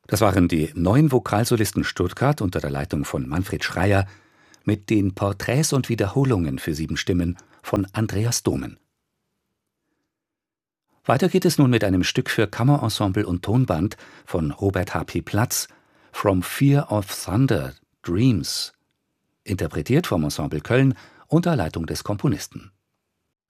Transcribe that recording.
Das waren die neuen Vokalsolisten Stuttgart unter der Leitung von Manfred Schreyer mit den Porträts und Wiederholungen für 7 Stimmen von Andreas Domen. Weiter geht es nun mit einem Stück für Kammerensemble und Tonband von Robert H. P. Platz, From Fear of Thunder, Dreams, interpretiert vom Ensemble Köln unter Leitung des Komponisten.